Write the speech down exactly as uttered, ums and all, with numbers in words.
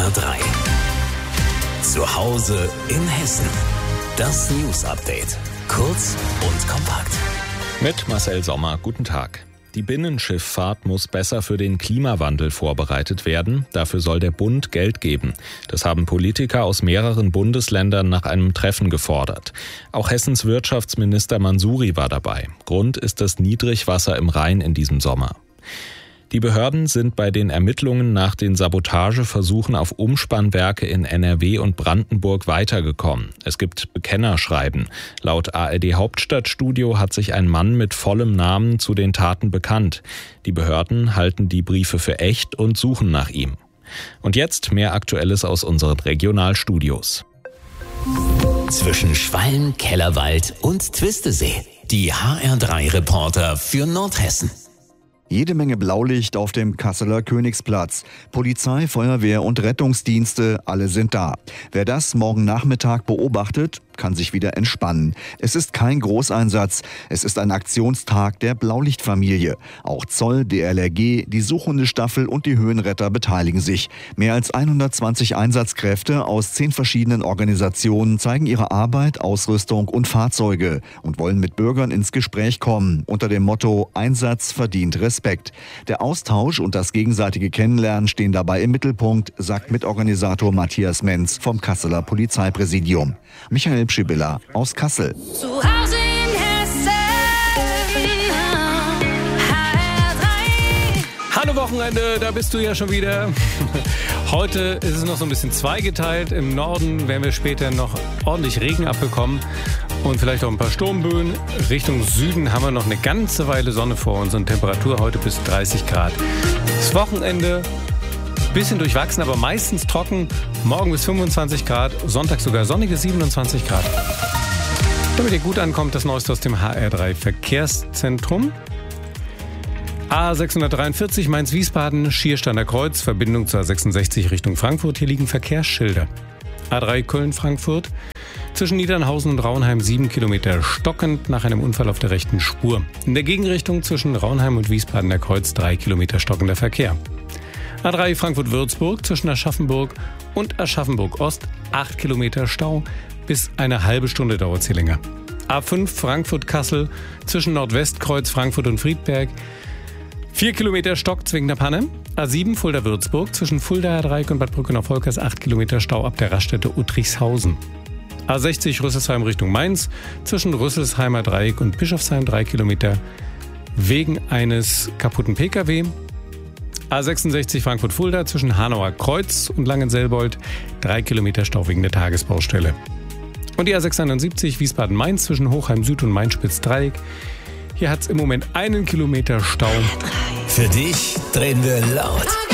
R drei. Zu Hause in Hessen. Das News Update. Kurz und kompakt. Mit Marcel Sommer. Guten Tag. Die Binnenschifffahrt muss besser für den Klimawandel vorbereitet werden. Dafür soll der Bund Geld geben. Das haben Politiker aus mehreren Bundesländern nach einem Treffen gefordert. Auch Hessens Wirtschaftsminister Mansouri war dabei. Grund ist das Niedrigwasser im Rhein in diesem Sommer. Die Behörden sind bei den Ermittlungen nach den Sabotageversuchen auf Umspannwerke in N R W und Brandenburg weitergekommen. Es gibt Bekennerschreiben. Laut A R D Hauptstadtstudio hat sich ein Mann mit vollem Namen zu den Taten bekannt. Die Behörden halten die Briefe für echt und suchen nach ihm. Und jetzt mehr Aktuelles aus unseren Regionalstudios. Zwischen Schwalm, Kellerwald und Twistesee. Die H R drei Reporter für Nordhessen. Jede Menge Blaulicht auf dem Kasseler Königsplatz. Polizei, Feuerwehr und Rettungsdienste, alle sind da. Wer das morgen Nachmittag beobachtet, kann sich wieder entspannen. Es ist kein Großeinsatz, es ist ein Aktionstag der Blaulichtfamilie. Auch Zoll, D L R G, die Suchhundestaffel und die Höhenretter beteiligen sich. Mehr als hundertzwanzig Einsatzkräfte aus zehn verschiedenen Organisationen zeigen ihre Arbeit, Ausrüstung und Fahrzeuge und wollen mit Bürgern ins Gespräch kommen, unter dem Motto Einsatz verdient Respekt. Der Austausch und das gegenseitige Kennenlernen stehen dabei im Mittelpunkt, sagt Mitorganisator Matthias Menz vom Kasseler Polizeipräsidium. Michael Pschibilla aus Kassel. Zu Hause in Hessen, H R drei. Hallo Wochenende, da bist du ja schon wieder. Heute ist es noch so ein bisschen zweigeteilt. Im Norden werden wir später noch ordentlich Regen abbekommen und vielleicht auch ein paar Sturmböen. Richtung Süden haben wir noch eine ganze Weile Sonne vor uns und Temperatur heute bis dreißig Grad. Das Wochenende bisschen durchwachsen, aber meistens trocken. Morgen bis fünfundzwanzig Grad, Sonntag sogar sonnige siebenundzwanzig Grad. Damit ihr gut ankommt, das Neueste aus dem H R drei Verkehrszentrum. A sechshundertdreiundvierzig Mainz-Wiesbaden, Schiersteiner Kreuz, Verbindung zur A sechsundsechzig Richtung Frankfurt. Hier liegen Verkehrsschilder. A drei Köln-Frankfurt. Zwischen Niedernhausen und Raunheim sieben Kilometer stockend nach einem Unfall auf der rechten Spur. In der Gegenrichtung zwischen Raunheim und Wiesbadener Kreuz drei Kilometer stockender Verkehr. A drei Frankfurt-Würzburg zwischen Aschaffenburg und Aschaffenburg-Ost acht Kilometer Stau, bis eine halbe Stunde dauert sie länger. A fünf Frankfurt-Kassel zwischen Nordwestkreuz, Frankfurt und Friedberg vier Kilometer Stock zwingender Panne. A sieben Fulda-Würzburg zwischen Fuldaer Dreieck und Bad Brückenau-Volkers acht Kilometer Stau ab der Raststätte Uttrichshausen. A sechzig Rüsselsheim Richtung Mainz zwischen Rüsselsheimer Dreieck und Bischofsheim drei Kilometer wegen eines kaputten P K W. A sechsundsechzig Frankfurt-Fulda zwischen Hanauer Kreuz und Langenselbold drei Kilometer Stau wegen der Tagesbaustelle. Und die A sechsundsiebzig Wiesbaden-Mainz zwischen Hochheim Süd und Mainspitz-Dreieck. Hier hat es im Moment einen Kilometer Stau. Für dich drehen wir laut.